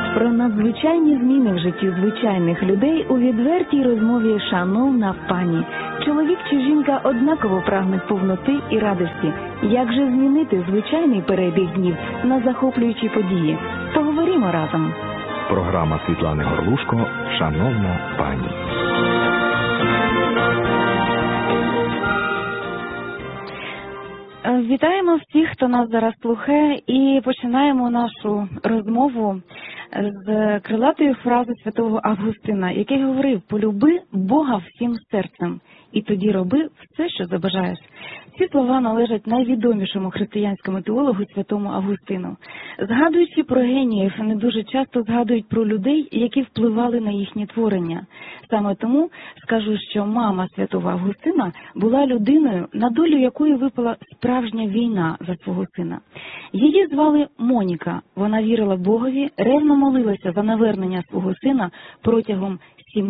Про надзвичайні зміни в житті звичайних людей у відвертій розмові «Шановна пані». Чоловік чи жінка однаково прагнуть повноти і радості. Як же змінити звичайний перебіг днів на захоплюючі події? Поговоримо разом. Програма Світлани Горлушко «Шановна пані». Вітаємо всіх, хто нас зараз слухає, і починаємо нашу розмову з крилатої фрази святого Августина, який говорив: «Полюби Бога всім серцем, і тоді роби все, що забажаєш». Ці слова належать найвідомішому християнському теологу святому Августину. Згадуючи про геніїв, не дуже часто згадують про людей, які впливали на їхнє творення. Саме тому скажу, що мама святого Августина була людиною, на долю якої випала справжня війна за свого сина. Її звали Моніка. Вона вірила Богові, ревно молилася за навернення свого сина протягом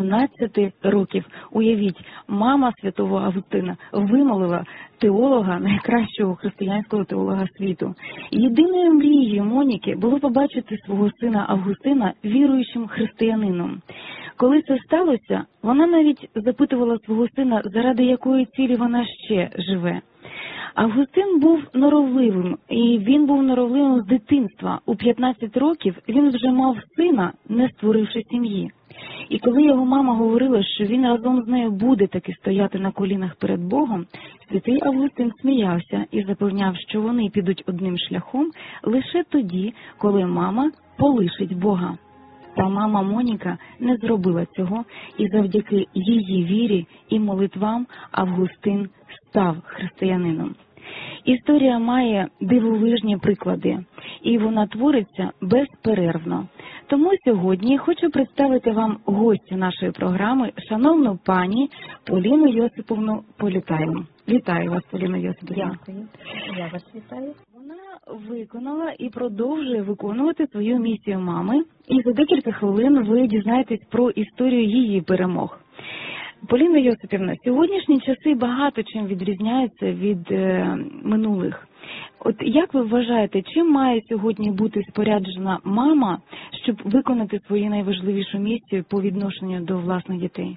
17 років. Уявіть, мама святого Августина вимолила теолога, найкращого християнського теолога світу. Єдиною мрією Моніки було побачити свого сина Августина віруючим християнином. Коли це сталося, вона навіть запитувала свого сина, заради якої цілі вона ще живе. Августин був норовливим, і він був норовливим з дитинства. У 15 років він вже мав сина, не створивши сім'ї. І коли його мама говорила, що він разом з нею буде таки стояти на колінах перед Богом, святий Августин сміявся і запевняв, що вони підуть одним шляхом лише тоді, коли мама полишить Бога. Та мама Моніка не зробила цього, і завдяки її вірі і молитвам Августин став християнином. Історія має дивовижні приклади, і вона твориться безперервно. Тому сьогодні хочу представити вам гостю нашої програми, шановну пані Поліну Йосипівну Політаєву. Вітаю вас, Поліна Йосипівна. Дякую. Я вас вітаю. Вона виконала і продовжує виконувати свою місію мами, і за декілька хвилин ви дізнаєтесь про історію її перемог. Поліна Йосипівна, сьогоднішні часи багато чим відрізняються від минулих. От як ви вважаєте, чим має сьогодні бути споряджена мама, щоб виконати свою найважливішу місію по відношенню до власних дітей?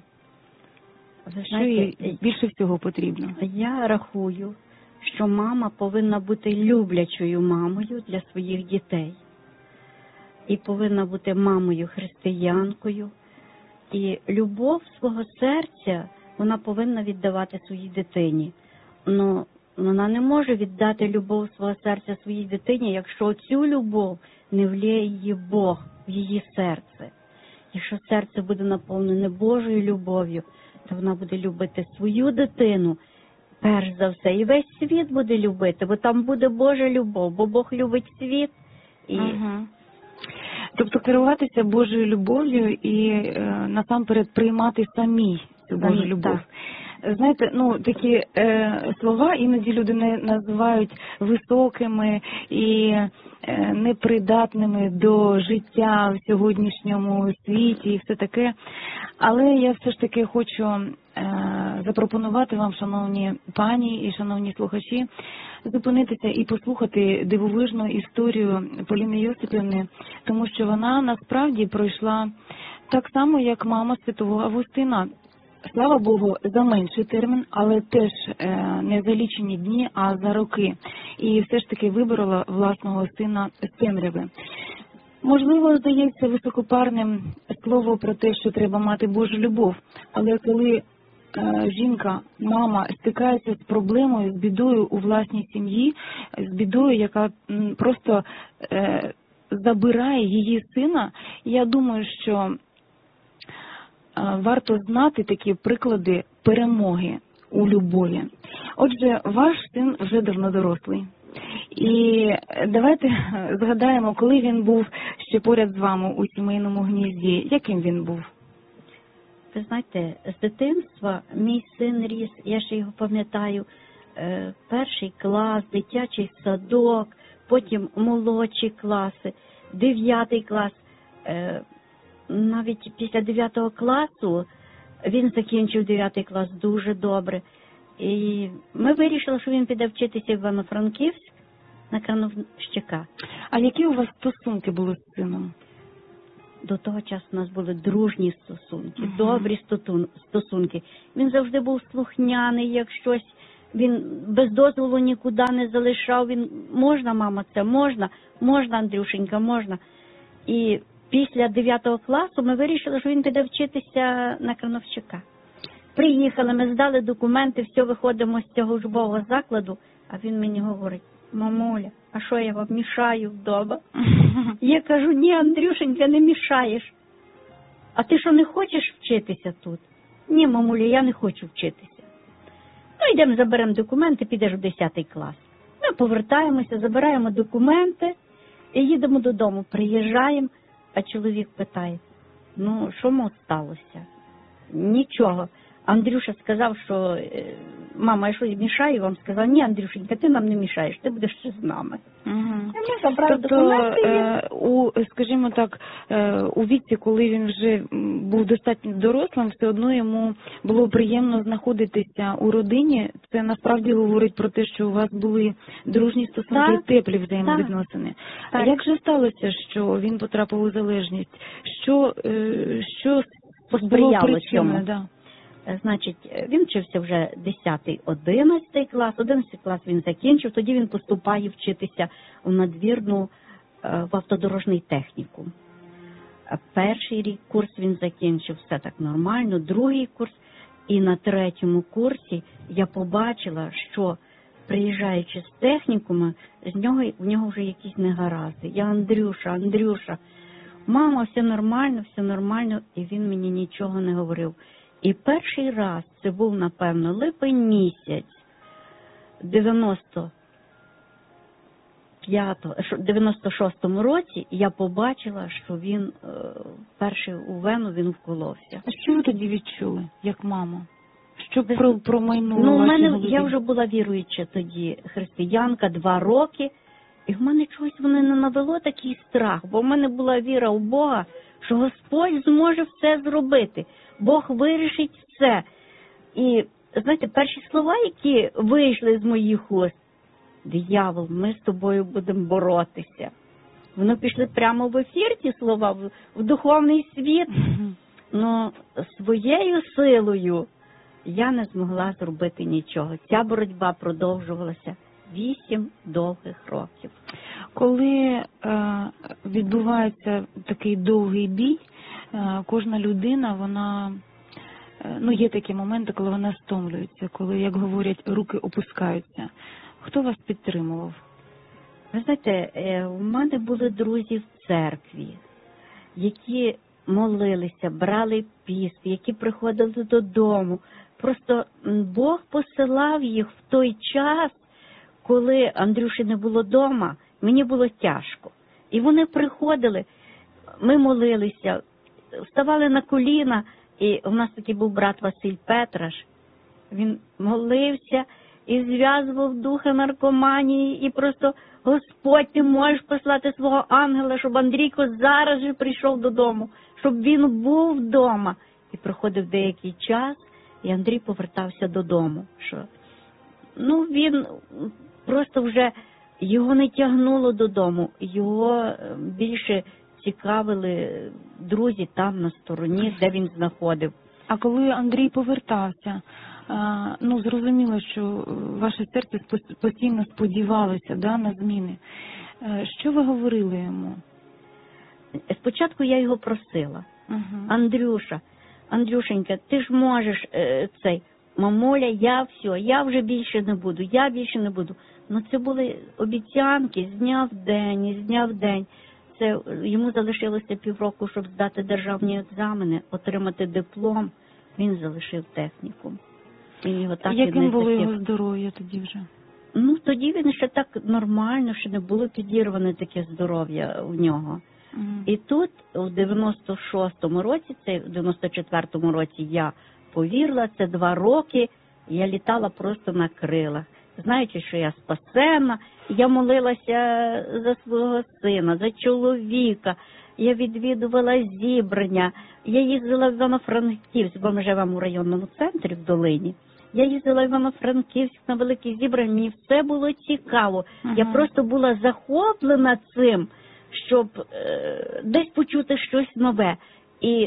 Що їй більше всього потрібно? Я рахую, що мама повинна бути люблячою мамою для своїх дітей. І повинна бути мамою-християнкою. І любов свого серця вона повинна віддавати своїй дитині. Но вона не може віддати любов свого серця своїй дитині, якщо цю любов не вліє її Бог в її серце. Якщо серце буде наповнене Божою любов'ю, то вона буде любити свою дитину, перш за все, і весь світ буде любити, бо там буде Божа любов, бо Бог любить світ. І... Тобто керуватися Божою любов'ю і насамперед приймати самі цю Божу любов. Так. Знаєте, такі слова іноді люди називають високими і непридатними до життя в сьогоднішньому світі і все таке. Але я все ж таки хочу запропонувати вам, шановні пані і шановні слухачі, зупинитися і послухати дивовижну історію Поліни Йосипівни, тому що вона насправді пройшла так само, як мама святого Августина. Слава Богу, за менший термін, але теж не за лічені дні, а за роки. І все ж таки виборола власного сина з темряви. Можливо, здається високопарним слово про те, що треба мати Божу любов, але коли жінка, мама стикається з проблемою, з бідою у власній сім'ї, з бідою, яка просто забирає її сина, я думаю, що варто знати такі приклади перемоги у любові. Отже, ваш син вже давно дорослий. І давайте згадаємо, коли він був ще поряд з вами у сімейному гнізді, яким він був? Ви знаєте, з дитинства мій син ріс, я ще його пам'ятаю, перший клас, дитячий садок, потім молодші класи, 9 клас. Навіть після 9 класу він закінчив 9 клас дуже добре. І ми вирішили, що він піде вчитися в Івано-Франківськ на крановщика. А які у вас стосунки були з сином? до того часу у нас були дружні стосунки, добрі стосунки. Він завжди був слухняний, як щось. Він без дозволу нікуди не залишав. Він, можна, мама, це можна, Андрюшенька, можна. І після 9 класу ми вирішили, що він піде вчитися на крановщика. Приїхали, ми здали документи, все, виходимо з цього учбового закладу, а він мені говорить: мамуля, а що я вам мішаю вдома? Я кажу: ні, Андрюшенька, не мішаєш. А ти що, не хочеш вчитися тут? Ні, мамуля, я не хочу вчитися. Ну, йдемо, заберемо документи, підеш в 10 клас. Ми повертаємося, забираємо документи і їдемо додому. Приїжджаємо, а чоловік питає: ну, що мов сталося? Нічого. Андрюша сказав, що мама, я щось мішаю вам? Сказав: ні, Андрюшенька, ти нам не мішаєш, ти будеш ще з нами. Тобто, скажімо так, у віці, коли він вже був достатньо дорослим, все одно йому було приємно знаходитися у родині. Це насправді говорить про те, що у вас були дружні стосунки, теплі взаємовідносини. А як же сталося, що він потрапив у залежність? Що посприяло цьому? Да. Значить, він вчився вже 10-11 клас, 11 клас він закінчив, тоді він поступає вчитися в надвірну, в автодорожний технікум. Перший рік курс він закінчив, все так нормально, другий курс, і на 3-му курсі я побачила, що, приїжджаючи з технікума, в нього вже якісь негаразди. Я: Андрюша, мама, все нормально, і він мені нічого не говорив. І перший раз, це був, напевно, липень місяць 96-му році, я побачила, що він перший у вену він вколовся. А що ви тоді відчули, як мама? Що промайнуло? Ну, я вже була віруюча тоді християнка, 2 роки, і в мене чогось воно не навело такий страх, бо в мене була віра у Бога, що Господь зможе все зробити. Бог вирішить все. І, знаєте, перші слова, які вийшли з моїх уст: диявол, ми з тобою будемо боротися. Воно пішли прямо в ефір, ті слова, в духовний світ. Но своєю силою я не змогла зробити нічого. Ця боротьба продовжувалася 8 довгих років. Коли відбувається такий довгий бій, кожна людина, вона, є такі моменти, коли вона стомлюється, коли, як говорять, руки опускаються. Хто вас підтримував? Ви знаєте, у мене були друзі в церкві, які молилися, брали піст, які приходили додому. Просто Бог посилав їх в той час, коли Андрюші не було вдома, мені було тяжко. І вони приходили, ми молилися, вставали на коліна, і у нас такий був брат Василь Петраш. Він молився і зв'язував духа наркоманії, і просто: Господь, ти можеш послати свого ангела, щоб Андрійко зараз же прийшов додому, щоб він був вдома. І проходив деякий час, і Андрій повертався додому. Він просто вже, його не тягнуло додому, його більше цікавили друзі там на стороні, де він знаходив. А коли Андрій повертався, зрозуміло, що ваше серце постійно сподівалося на зміни. Що ви говорили йому? Спочатку я його просила: Андрюшенька, ти ж можеш мамуля, я вже більше не буду. Це були обіцянки з дня в день. Це йому залишилося півроку, щоб здати державні екзамени, отримати диплом. Він залишив технікум. Яким було його здоров'я тоді вже? Тоді він ще так нормально, ще не було підірване таке здоров'я в нього. І тут, у 96-му році, в 94-му році я повірила, це 2 роки, я літала просто на крилах. Знаючи, що я спасена, я молилася за свого сина, за чоловіка, я відвідувала зібрання, я їздила в Івано-Франківськ, бо ми живемо у районному центрі в Долині. Я їздила в Івано-Франківськ на великі зібрання, мені все було цікаво. Я просто була захоплена цим, щоб десь почути щось нове. І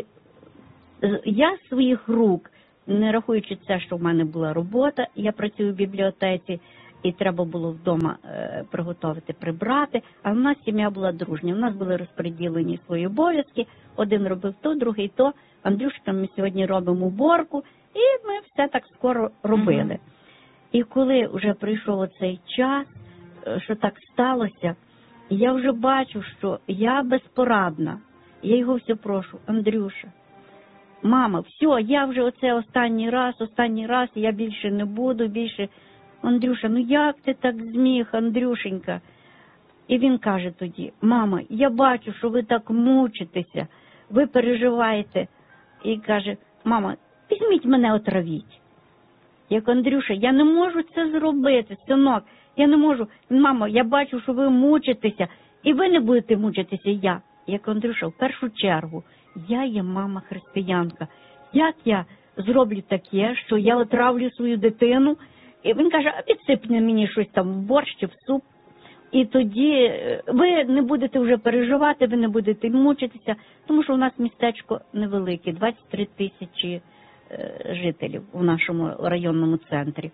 я з своїх рук, не рахуючи це, що в мене була робота, я працюю в бібліотеці, і треба було вдома приготувати, прибрати, а в нас сім'я була дружня. У нас були розподілені свої обов'язки, один робив то, другий то. Андрюшка, ми сьогодні робимо уборку, і ми все так скоро робили. І коли вже прийшов оцей час, що так сталося, я вже бачу, що я безпорадна. Я його все прошу: Андрюша, мама, все, я вже оце останній раз, я більше не буду, більше... Андрюша, ну як ти так зміг, Андрюшенька? І він каже тоді: мама, я бачу, що ви так мучитеся, ви переживаєте. І каже: мама, візьміть мене, отравіть. Як: Андрюша, я не можу це зробити, синок, я не можу. Мама, я бачу, що ви мучитеся, і ви не будете мучитися, я. Як: Андрюша, в першу чергу, я є мама християнка. Як я зроблю таке, що я отравлю свою дитину? І він каже: а підсипне мені щось там в борщ чи в суп. І тоді ви не будете вже переживати, ви не будете мучитися, тому що у нас містечко невелике, 23 тисячі жителів у нашому районному центрі.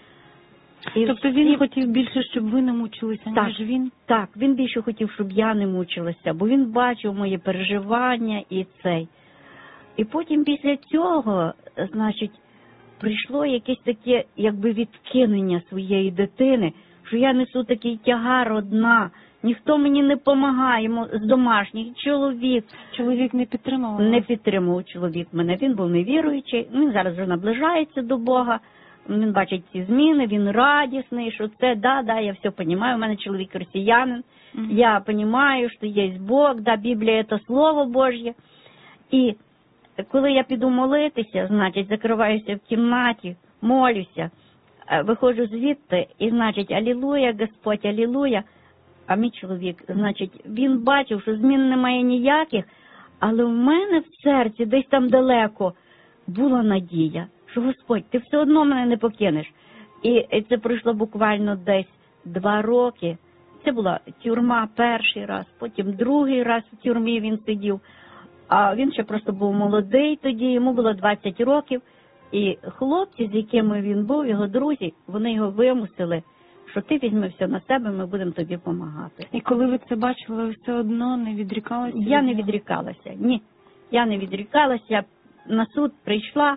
І тобто він хотів більше, щоб ви не мучилися, ніж він? Так, він більше хотів, щоб я не мучилася, бо він бачив мої переживання і цей. І потім після цього, значить, прийшло якесь таке, якби, відкинення своєї дитини, що я несу такий тягар одна, ніхто мені не допомагає з домашніх, чоловік. Чоловік не підтримував? Не підтримував чоловік мене, він був невіруючий, він зараз вже наближається до Бога, він бачить ці зміни, він радісний, що це, я все розумію, у мене чоловік росіянин, я розумію, що є Бог, Біблія – це Слово Божє. І коли я піду молитися, значить, закриваюся в кімнаті, молюся, виходжу звідти, і, значить, алілуя, Господь, алілуя. А мій чоловік, значить, він бачив, що змін немає ніяких, але в мене в серці, десь там далеко, була надія, що: Господь, ти все одно мене не покинеш. І це пройшло буквально десь 2 роки. Це була тюрма перший раз, потім другий раз в тюрмі він сидів. А він ще просто був молодий тоді, йому було 20 років. І хлопці, з якими він був, його друзі, вони його вимусили, що ти візьми все на себе, ми будемо тобі допомагати. І коли ви це бачили, ви все одно не відрікалися? Я не відрікалася, ні. Я не відрікалася, я на суд прийшла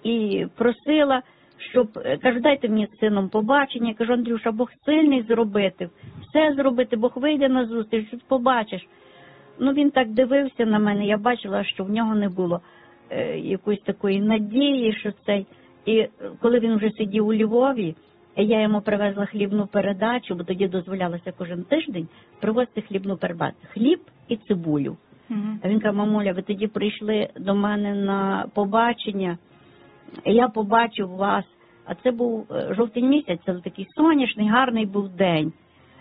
і просила, щоб, кажу, дайте мені з сином побачення. Я кажу: Андрюша, Бог сильний зробити, все зробити, Бог вийде на зустріч, що побачиш. Ну, він так дивився на мене, я бачила, що в нього не було якоїсь такої надії, що цей. І коли він вже сидів у Львові, я йому привезла хлібну передачу, бо тоді дозволялося кожен тиждень привозити хлібну передачу. Хліб і цибулю. А він каже: мамуля, ви тоді прийшли до мене на побачення, і я побачив вас. А це був жовтень місяць, це такий сонячний, гарний був день.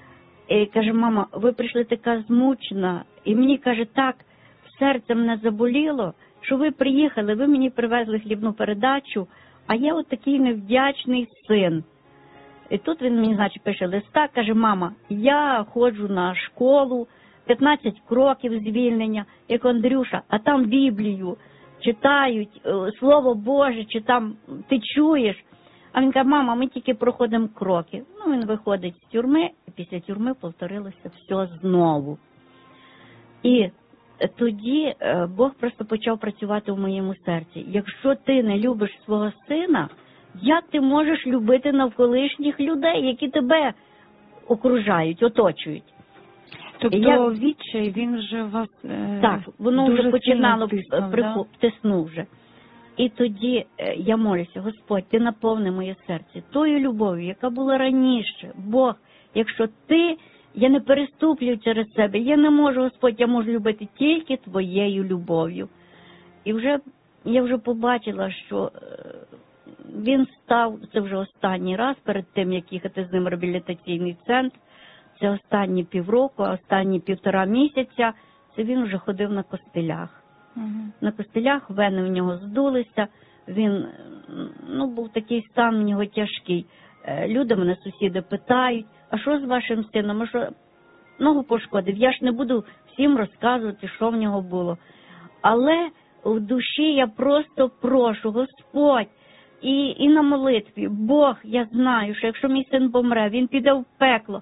І каже: мама, ви прийшли така змучена. І мені, каже, так серце мене заболіло, що ви приїхали, ви мені привезли хлібну передачу, а я от такий невдячний син. І тут він мені, значить, пише листа, каже: мама, я ходжу на школу, 15 кроків звільнення, як Андрюша, а там Біблію читають, Слово Боже, чи там ти чуєш. А він каже: мама, ми тільки проходимо кроки. Ну, він виходить з тюрми, і після тюрми повторилося все знову. І тоді Бог просто почав працювати в моєму серці. Якщо ти не любиш свого сина, як ти можеш любити навколишніх людей, які тебе окружають, оточують? Тобто відчай, він вже вас так, воно вже починало тиснув вже. І тоді я молюся: Господь, ти наповни моє серце тою любов'ю, яка була раніше. Бог, якщо ти, я не переступлю через себе, я не можу, Господь, я можу любити тільки твоєю любов'ю. І я вже побачила, що він став, це вже останній раз перед тим, як їхати з ним в реабілітаційний центр, це останні півроку, а останні 1,5 місяця, це він вже ходив на костилях. На костилях вени в нього здулися, він, був такий стан в нього тяжкий. Люди мене, сусіди, питають: а що з вашим сином? ногу пошкодив. Я ж не буду всім розказувати, що в нього було. Але в душі я просто прошу, Господь, і на молитві, Бог, я знаю, що якщо мій син помре, він піде в пекло,